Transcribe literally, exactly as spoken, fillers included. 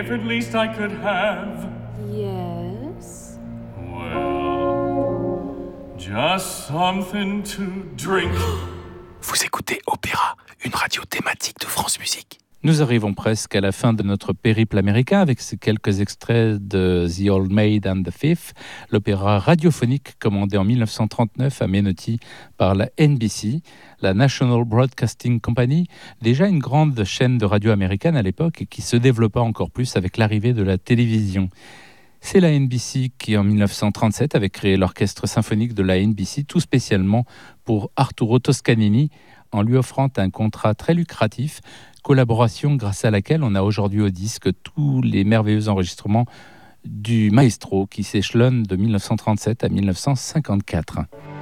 if at least I could have. Yes? Well, just something to drink. Vous écoutez Opéra, une radio thématique de France Musique. Nous arrivons presque à la fin de notre périple américain avec ces quelques extraits de The Old Maid and the Thief, l'opéra radiophonique commandé en dix-neuf cent trente-neuf à Menotti par la N B C, la National Broadcasting Company, déjà une grande chaîne de radio américaine à l'époque et qui se développa encore plus avec l'arrivée de la télévision. C'est la N B C qui, en dix-neuf cent trente-sept, avait créé l'orchestre symphonique de la N B C, tout spécialement pour Arturo Toscanini, en lui offrant un contrat très lucratif, collaboration grâce à laquelle on a aujourd'hui au disque tous les merveilleux enregistrements du maestro qui s'échelonnent de dix-neuf cent trente-sept à dix-neuf cent cinquante-quatre.